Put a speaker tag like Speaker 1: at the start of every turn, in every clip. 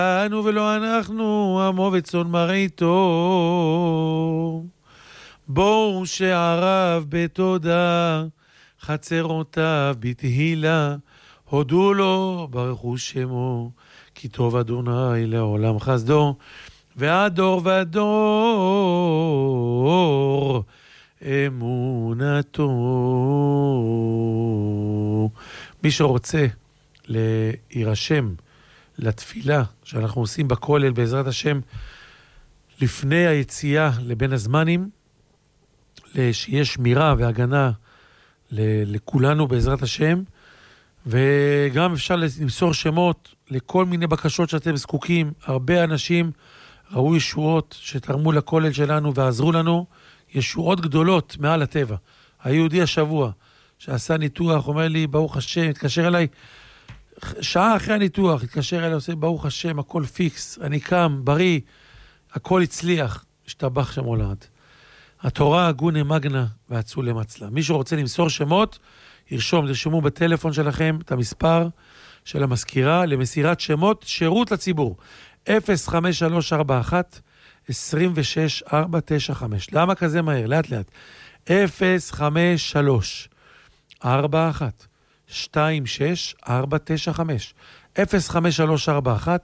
Speaker 1: אנו ולא אנחנו, עמו וצאן מרעיתו. בואו שעריו בתודה, חצרותיו בתהילה, הודו לו, ברכו שמו, כי טוב אדוני לעולם חסדו, ועד דור ודור אמונתו. מי שרוצה להירשם לתפילה שאנחנו עושים בכולל בעזרת השם לפני היציאה לבין הזמנים, שיש שמירה והגנה לכולנו בעזרת השם, וגם אפשר למסור שמות לכל מיני בקשות שאתם זקוקים. הרבה אנשים ראו ישועות שתרמו לכולל שלנו ועזרו לנו, ישועות גדולות מעל הטבע. היהודי השבוע שעשה ניתוח אומר לי ברוך השם, התקשר אליי שעה אחרי הניתוח, התקשר אליי, עושה ברוך השם, הכל פיקס, אני קם, בריא, הכל הצליח, השתבח שם הולד. התורה הגונה מגנה ואצולה מצלה. מי שרוצה למסור שמות, תרשמו בטלפון שלכם את המספר של המזכירה למסירת שמות, שירות לציבור. 05341 26495. למה כזה מהר? לאט לאט. 05341 26495. 05341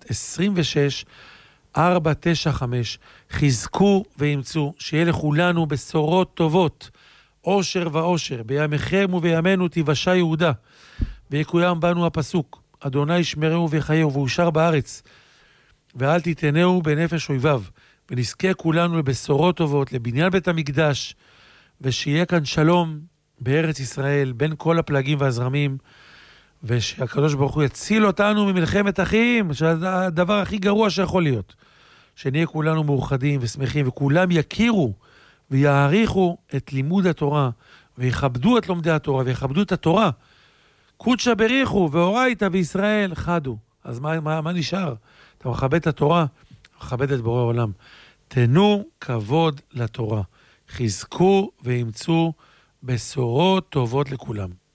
Speaker 1: 26495. חזקו ואמצו, שיהיה לכולנו בשורות טובות, אושר ואושר, בימיכם ובימינו תיבשע יהודה, ויקוים בנו הפסוק, אדוני ישמרהו ויחייהו, ואושר בארץ, ואל תיתנהו בנפש אויביו, ונזכה כולנו לבשורות טובות, לבניין בית המקדש, ושיהיה כאן שלום בארץ ישראל, בין כל הפלגים והזרמים, ושהקדוש ברוך הוא יציל אותנו ממלחמת אחים, שזה הדבר הכי גרוע שיכול להיות. שנהיה כולנו מאוחדים ושמחים, וכולם יכירו ויעריכו את לימוד התורה, ויכבדו את לומדי התורה, ויכבדו את התורה. קודשא בריחו ואורייתא בישראל חדו. אז מה נשאר? אתה מכבד את התורה, מכבד את בורא העולם. תנו כבוד לתורה. חזקו ואמצו בשורות טובות לכולם.